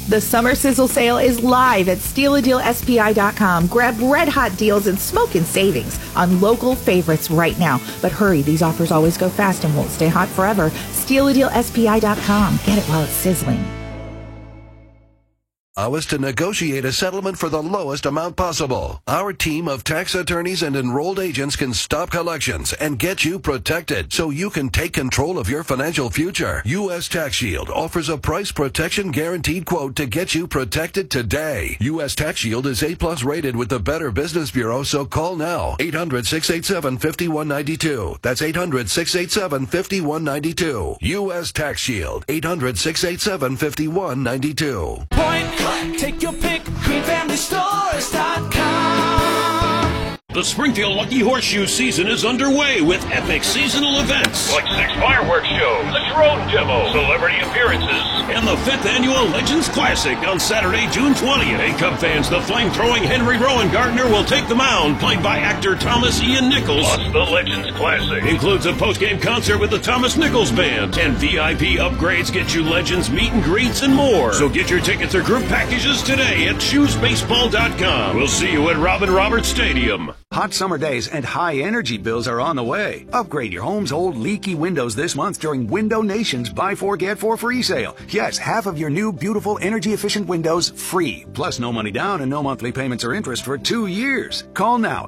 The Summer Sizzle Sale is live at StealADealSPI.com. Grab red-hot deals and smoking savings on local favorites right now. But hurry, these offers always go fast and won't stay hot forever. StealADealSPI.com. Get it while it's sizzling. Us to negotiate a settlement for the lowest amount possible. Our team of tax attorneys and enrolled agents can stop collections and get you protected so you can take control of your financial future. U.S. Tax Shield offers a price protection guaranteed quote to get you protected today. U.S. Tax Shield is A+ rated with the Better Business Bureau, so call now. 800-687-5192. That's 800-687-5192. U.S. Tax Shield. 800-687-5192. Take your pick, greenfamilystores.com. The Springfield Lucky Horseshoe season is underway with epic seasonal events like 6 fireworks shows, the drone demo, celebrity appearances, and the 5th annual Legends Classic on Saturday, June 20th. Hey, Cub fans, the flame-throwing Henry Rowan Gardner will take the mound, played by actor Thomas Ian Nichols. Plus, the Legends Classic includes a post-game concert with the Thomas Nichols Band, and VIP upgrades get you Legends meet and greets and more. So get your tickets or group packages today at shoesbaseball.com. We'll see you at Robin Roberts Stadium. Hot summer days and high energy bills are on the way. Upgrade your home's old leaky windows this month during Window Nation's Buy 4 Get 4 free sale. Yes, half of your new beautiful energy efficient windows free. Plus no money down and no monthly payments or interest for 2 years. Call now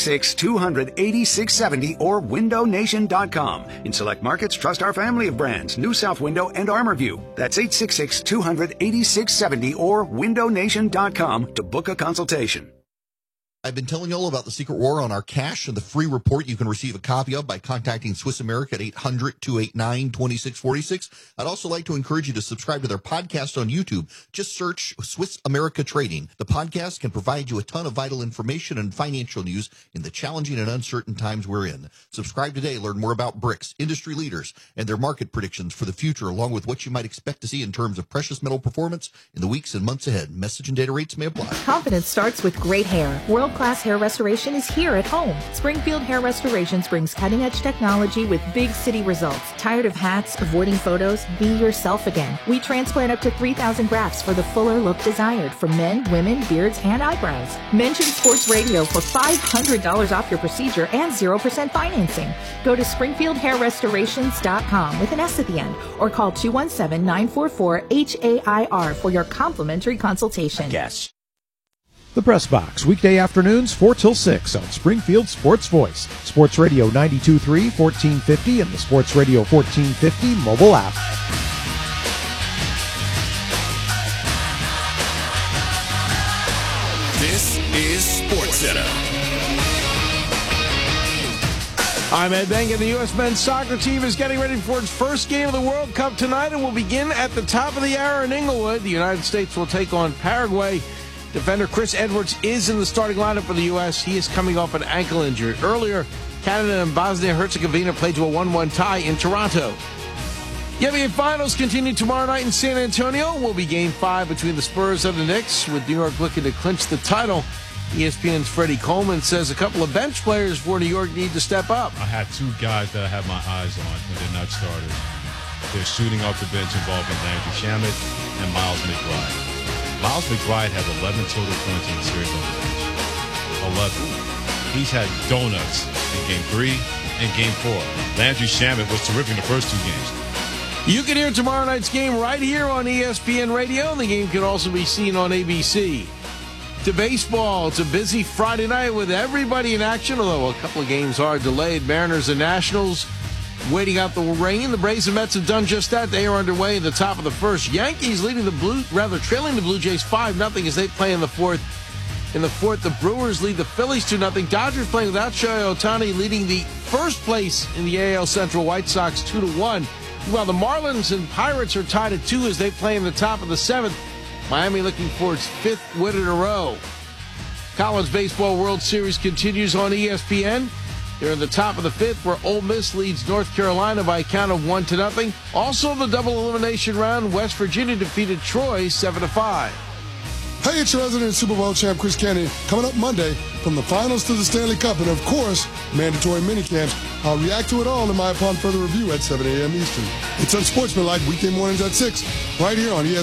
866-200-8670 or windownation.com. In select markets, trust our family of brands, New South Window and ArmorView. That's 866-200-8670 or windownation.com to book a consultation. I've been telling you all about the secret war on our cash and the free report you can receive a copy of by contacting Swiss America at 800-289-2646. I'd also like to encourage you to subscribe to their podcast on YouTube. Just search Swiss America Trading. The podcast can provide you a ton of vital information and financial news in the challenging and uncertain times we're in. Subscribe today. Learn more about BRICS, industry leaders, and their market predictions for the future, along with what you might expect to see in terms of precious metal performance in the weeks and months ahead. Message and data rates may apply. Confidence starts with great hair. World-class hair restoration is here at home. Springfield Hair Restorations brings cutting-edge technology with big city results. Tired of hats, avoiding photos? Be yourself again. We transplant up to 3,000 grafts for the fuller look desired for men, women, beards, and eyebrows. Mention Sports Radio for $500 off your procedure and 0% financing. Go to SpringfieldHairRestorations.com with an S at the end or call 217-944-HAIR for your complimentary consultation. Yes. The Press Box, weekday afternoons 4 till 6 on Springfield Sports Voice, Sports Radio 92.3, 1450, and the Sports Radio 1450 mobile app. This is SportsCenter. I'm Ed Benga. The U.S. men's soccer team is getting ready for its first game of the World Cup tonight and will begin at the top of the hour in Inglewood. The United States will take on Paraguay. Defender Chris Edwards is in the starting lineup for the U.S. He is coming off an ankle injury. Earlier, Canada and Bosnia-Herzegovina played to a 1-1 tie in Toronto. The NBA Finals continue tomorrow night in San Antonio. Will be Game 5 between the Spurs and the Knicks, with New York looking to clinch the title. ESPN's Freddie Coleman says a couple of bench players for New York need to step up. I had 2 guys that I had my eyes on, and they're not starters. They're shooting off the bench involving Landry Shamet and Miles McBride. Miles McBride has 11 total points in the series on the bench. 11. He's had donuts in Game 3 and Game 4. Landry Shamet was terrific in the first 2 games. You can hear tomorrow night's game right here on ESPN Radio. The game can also be seen on ABC. To baseball, it's a busy Friday night with everybody in action, although a couple of games are delayed. Mariners and Nationals waiting out the rain. The Braves and Mets have done just that. They are underway in the top of the first. Yankees trailing the Blue Jays 5-0 as they play in the fourth. In the fourth, the Brewers lead the Phillies 2-0. Dodgers playing without Shohei Ohtani, leading the first place in the AL Central. White Sox 2-1. While the Marlins and Pirates are tied at 2 as they play in the top of the 7th. Miami looking for its 5th win in a row. College Baseball World Series continues on ESPN. They're in the top of the 5th, where Ole Miss leads North Carolina by a count of 1-0. Also in the double elimination round, West Virginia defeated Troy 7-5. Hey, it's your resident Super Bowl champ, Chris Cannon. Coming up Monday, from the finals to the Stanley Cup, and of course, mandatory minicamps. I'll react to it all in my Upon Further review at 7 a.m. Eastern. It's Unsportsmanlike, weekday mornings at 6, right here on ESPN.